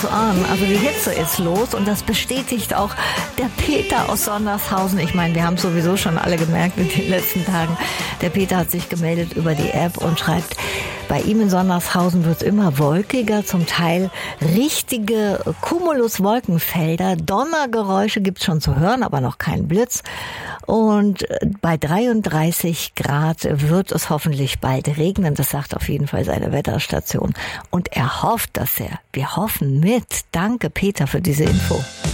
Also die Hitze ist los und das bestätigt auch der Peter aus Sondershausen. Ich meine, wir haben es sowieso schon alle gemerkt in den letzten Tagen. Der Peter hat sich gemeldet über die App und schreibt, bei ihm in Sondershausen wird es immer wolkiger, zum Teil richtige Cumulus-Wolkenfelder. Donnergeräusche gibt's schon zu hören, aber noch kein Blitz. Und bei 33 Grad wird es hoffentlich bald regnen. Das sagt auf jeden Fall seine Wetterstation. Und er hofft, wir hoffen mit. Danke, Peter, für diese Info.